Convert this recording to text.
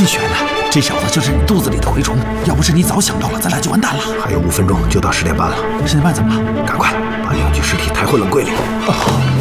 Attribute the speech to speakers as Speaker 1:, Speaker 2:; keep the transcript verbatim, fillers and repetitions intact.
Speaker 1: 心悬呢。这小子就是你肚子里的蛔虫，要不是你早想到了，咱俩就完蛋了。
Speaker 2: 还有五分钟就到十点半了，
Speaker 1: 十点半怎么了？
Speaker 2: 赶快把两具尸体抬回冷柜里。
Speaker 1: 哦